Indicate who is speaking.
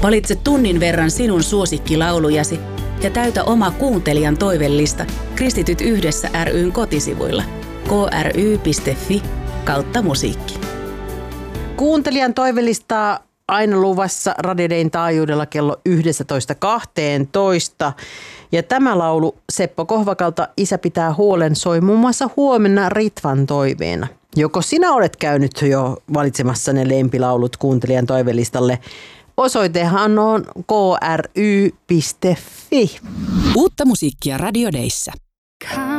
Speaker 1: Valitse tunnin verran sinun suosikkilaulujasi ja täytä oma kuuntelijan toivellista Kristityt yhdessä ry:n kotisivuilla kry.fi/musiikki.
Speaker 2: Kuuntelijan toivelistaa aina luvassa Radio Dayn taajuudella kello 11:12. Ja tämä laulu Seppo Kohvakalta Isä pitää huolen soi muun muassa huomenna Ritvan toiveena. Joko sinä olet käynyt jo valitsemassa ne lempilaulut kuuntelijan toivelistalle? Osoitehan on kry.fi.
Speaker 1: Uutta musiikkia Radio Dayssä.